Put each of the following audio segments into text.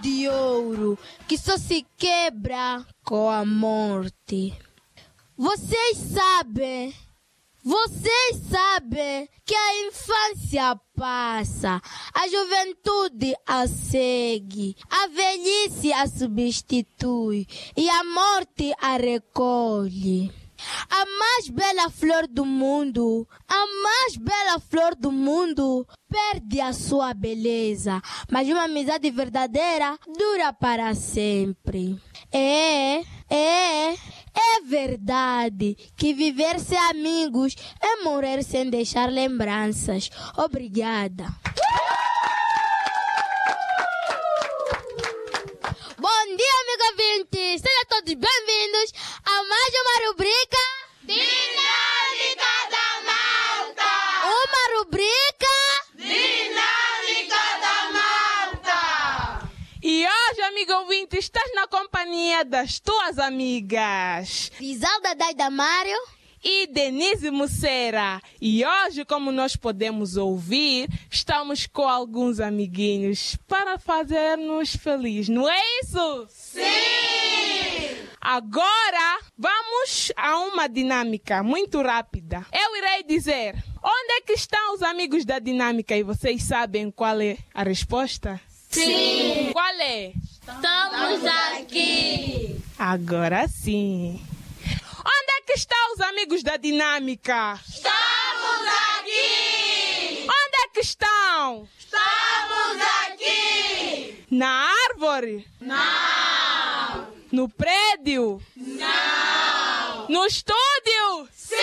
de ouro que só se quebra com a morte. Vocês sabem que a infância passa, a juventude a segue, a velhice a substitui e a morte a recolhe. A mais bela flor do mundo, perde a sua beleza, mas uma amizade verdadeira dura para sempre. É verdade que viver sem amigos é morrer sem deixar lembranças. Obrigada. Bom dia, amigo ouvinte! Sejam todos bem-vindos a mais uma rubrica Dinâmica da Malta! Uma rubrica Dinâmica da Malta! E hoje, amigo ouvinte, estás na companhia das tuas amigas Isalda Daida Mário e Denise Mucera. E hoje, como nós podemos ouvir, estamos com alguns amiguinhos para fazer-nos felizes, não é isso? Sim! Agora, vamos a uma dinâmica muito rápida. Eu irei dizer onde é que estão os amigos da dinâmica e vocês sabem qual é a resposta? Sim! Qual é? Estamos aqui! Agora sim. Onde é que estão os amigos da dinâmica? Estamos aqui! Onde é que estão? Estamos aqui! Na árvore? Não! No prédio? Não! No estúdio? Sim!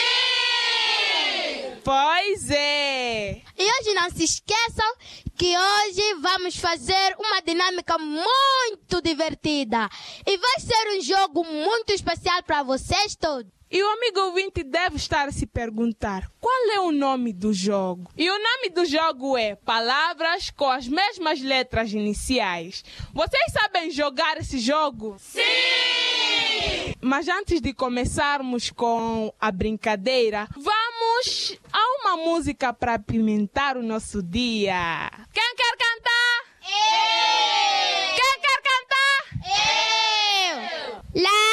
Pois é. E hoje não se esqueçam que hoje vamos fazer uma dinâmica muito divertida. E vai ser um jogo muito especial para vocês todos. E o amigo ouvinte deve estar a se perguntar qual é o nome do jogo. E o nome do jogo é Palavras com as mesmas letras iniciais. Vocês sabem jogar esse jogo? Sim! Mas antes de começarmos com a brincadeira, vamos a uma música para apimentar o nosso dia. Quem quer cantar? Eu! Quem quer cantar? Eu! Lá